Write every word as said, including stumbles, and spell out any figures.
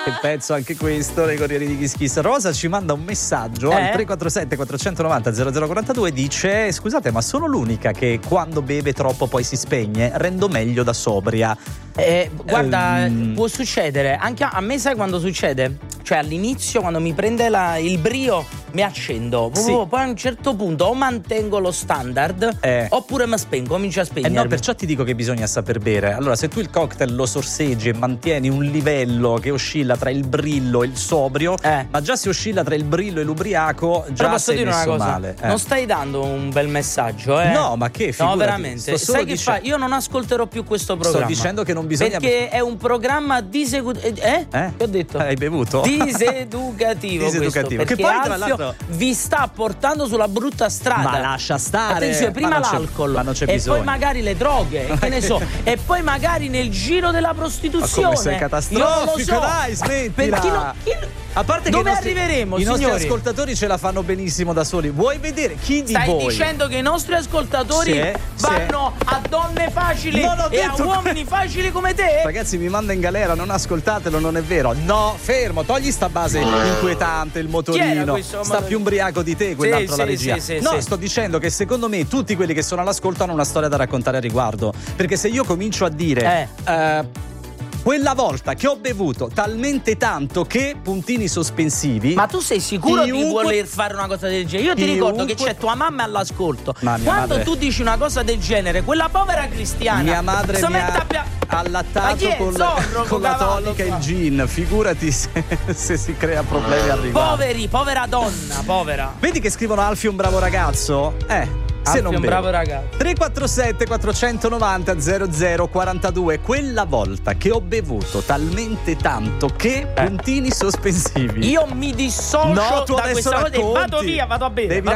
Che pezzo anche questo, nei Corrieri di Kiss Kiss. Rosa ci manda un messaggio eh? al tre quattro sette quattrocentonovanta zero zero quarantadue, dice: scusate, ma sono l'unica che quando beve troppo poi si spegne, rendo meglio da sobria. Eh, guarda, Ehm. può succedere. Anche a, a me, sai quando succede? Cioè all'inizio, quando mi prende la, il brio, mi accendo. Sì. Oh, poi a un certo punto o mantengo lo standard Eh. oppure mi spengo, comincio a Eh spegnermi. no, perciò ti dico che bisogna saper bere. Allora, se tu il cocktail lo sorseggi e mantieni un livello che oscilla tra il brillo e il sobrio, Eh. ma già se oscilla tra il brillo e l'ubriaco, Però già posso sei dire una messo cosa, male. Eh. non stai dando un bel messaggio, eh? No, ma che, No, figurati, veramente. sto solo Sai che dice- fa? Io non ascolterò più questo programma. Sto dicendo che non bisogna. Perché è un programma diseducativo. Eh? Eh? Che ho detto? Hai bevuto? Diseducativo. Diseducativo. Questo, Che perché poi, tra Alfio l'altro- vi sta portando sulla brutta strada. Ma lascia stare. Attenzione, prima Ma non c'è- l'alcol ma non c'è e bisogno. poi magari le droghe, che ne so, e poi magari nel giro della prostituzione. Ma come sei Io non lo catastrofico, so. dai, smettila. Per chi non- chi- A parte che Dove i nostri, arriveremo, i nostri signori? ascoltatori ce la fanno benissimo da soli. Vuoi vedere chi di Stai voi? dicendo che i nostri ascoltatori Sì, vanno a donne facili Non ho e a detto uomini facili come te? Ragazzi, mi manda in galera, non ascoltatelo, non è vero. No, fermo, togli sta base inquietante, il Chi era motorino. questo Sta motorino? più ubriaco di te, quell'altro Sì, la sì, regia. sì, sì, no, sì. sto dicendo che secondo me tutti quelli che sono all'ascolto hanno una storia da raccontare a riguardo. Perché se io comincio a dire Eh. eh, quella volta che ho bevuto talmente tanto che puntini sospensivi. Ma tu sei sicuro di Chiunque- voler fare una cosa del genere? Io ti ricordo che Chiunque- c'è tua mamma all'ascolto. Ma mia Quando madre- tu dici una cosa del genere, quella povera cristiana Mia madre si mi mette ha a pia- Ma chi allattato è? con, Zorro, con la cavallo, tonica e qua. il gin. Figurati se, se si crea problemi al riguardo. Poveri, povera donna, povera. Vedi che scrivono Alfio un bravo ragazzo? Eh, se Alfio non è un bevo. bravo ragazzo. tre quattro sette quattrocentonovanta zero zero quarantadue. Quella volta che ho bevuto talmente tanto che puntini sospensivi. Io mi dissocio No, tu da adesso questa cosa e vado racconti. via, vado a bere. Devi vado